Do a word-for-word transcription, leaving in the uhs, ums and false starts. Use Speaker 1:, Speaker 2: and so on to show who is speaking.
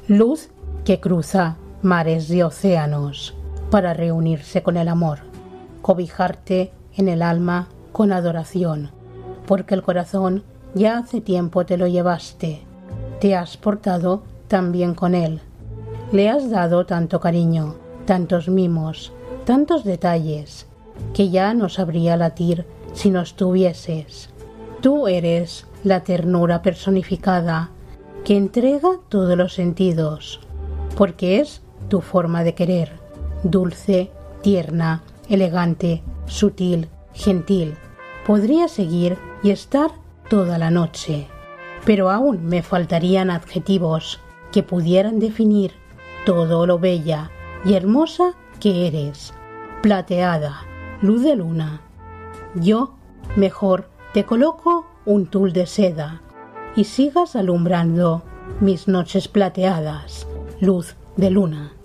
Speaker 1: luz que cruza mares y océanos para reunirse con el amor, cobijarte en el alma con adoración, porque el corazón ya hace tiempo te lo llevaste, te has portado tan bien con él, le has dado tanto cariño, tantos mimos, tantos detalles, que ya no sabría latir si no estuvieses. Tú eres la ternura personificada, que entrega todos los sentidos, porque es tu forma de querer, dulce, tierna, elegante, sutil, gentil. Podría seguir y estar toda la noche, pero aún me faltarían adjetivos que pudieran definir todo lo bella y hermosa que eres, plateada, luz de luna. Yo, mejor, te coloco un tul de seda y sigas alumbrando mis noches plateadas, luz de luna.